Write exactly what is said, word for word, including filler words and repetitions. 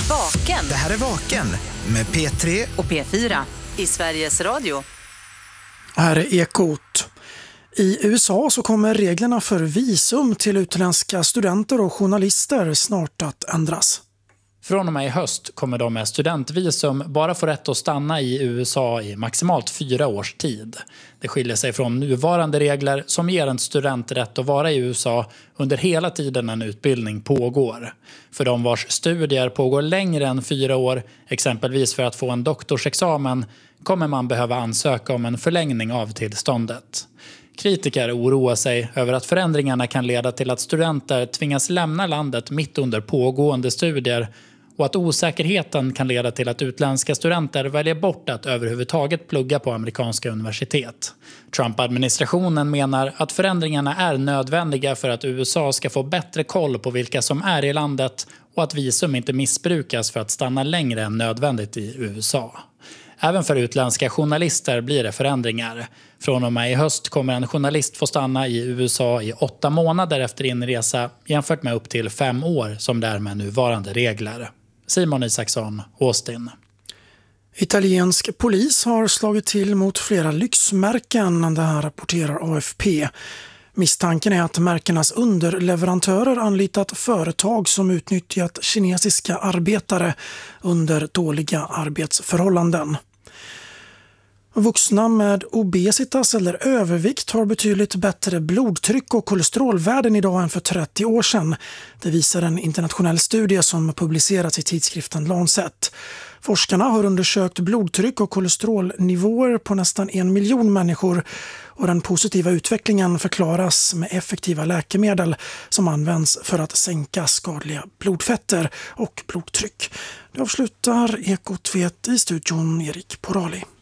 Vaken. Det här är Vaken med P tre och P fyra i Sveriges Radio. Här är Ekot. I U S A så kommer reglerna för visum till utländska studenter och journalister snart att ändras. Från och med i höst kommer de med studentvisum bara få rätt att stanna i U S A i maximalt fyra års tid. Det skiljer sig från nuvarande regler som ger en student rätt att vara i U S A under hela tiden en utbildning pågår. För de vars studier pågår längre än fyra år, exempelvis för att få en doktorsexamen, kommer man behöva ansöka om en förlängning av tillståndet. Kritiker oroar sig över att förändringarna kan leda till att studenter tvingas lämna landet mitt under pågående studier och att osäkerheten kan leda till att utländska studenter väljer bort att överhuvudtaget plugga på amerikanska universitet. Trump-administrationen menar att förändringarna är nödvändiga för att U S A ska få bättre koll på vilka som är i landet och att visum inte missbrukas för att stanna längre än nödvändigt i U S A. Även för utländska journalister blir det förändringar. Från och med i höst kommer en journalist få stanna i U S A i åtta månader efter inresa jämfört med upp till fem år som det är med nuvarande regler. Simon Isaksson, Austin. Italiensk polis har slagit till mot flera lyxmärken, det här rapporterar A F P. Misstanken är att märkenas underleverantörer anlitat företag som utnyttjat kinesiska arbetare under dåliga arbetsförhållanden. Vuxna med obesitas eller övervikt har betydligt bättre blodtryck och kolesterolvärden idag än för trettio år sedan. Det visar en internationell studie som publicerats i tidskriften Lancet. Forskarna har undersökt blodtryck och kolesterolnivåer på nästan en miljon människor och den positiva utvecklingen förklaras med effektiva läkemedel som används för att sänka skadliga blodfetter och blodtryck. Det avslutar Ekot vet i studion Erik Porali.